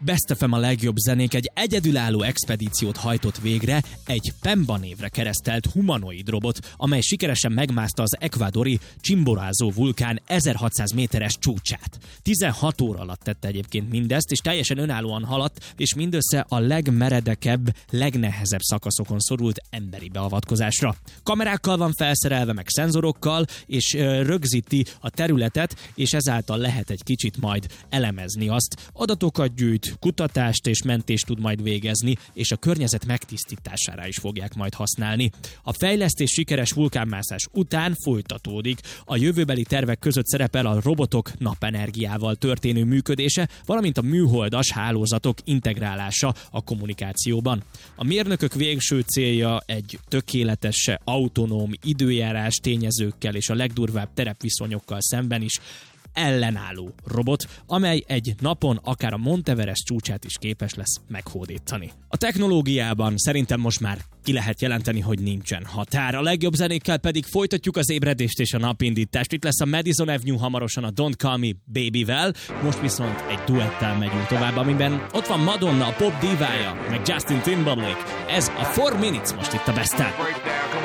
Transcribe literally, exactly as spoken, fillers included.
Best ef em a legjobb zenék egy egyedülálló expedíciót hajtott végre egy Pemba névre keresztelt humanoid robot, amely sikeresen megmászta az ekvádori Chimborazo vulkán ezerhatszáz méteres csúcsát. tizenhat óra alatt tette egyébként mindezt, és teljesen önállóan haladt, és mindössze a legmeredekebb, legnehezebb szakaszokon szorult emberi beavatkozásra. Kamerákkal van felszerelve, meg szenzorokkal, és ö, rögzíti a területet, és ezáltal lehet egy kicsit majd elemezni azt. Adatokat gyűjt, kutatást és mentést tud majd végezni, és a környezet megtisztítására is fogják majd használni. A fejlesztés sikeres vulkánmászás után folytatódik. A jövőbeli tervek között szerepel a robotok napenergiával történő működése, valamint a műholdas hálózatok integrálása a kommunikációban. A mérnökök végső célja egy tökéletes, autonóm időjárás tényezőkkel és a legdurvább terepviszonyokkal szemben is ellenálló robot, amely egy napon akár a Monteverest csúcsát is képes lesz meghódítani. A technológiában szerintem most már ki lehet jelenteni, hogy nincsen határ. A legjobb zenékkel pedig folytatjuk az ébredést és a napindítást. Itt lesz a Madison Avenue hamarosan a Don't Call Me Baby-vel, most viszont egy duettel megyünk tovább, amiben ott van Madonna, a pop divája, meg Justin Timberlake. Ez a four minutes most itt a Best-en.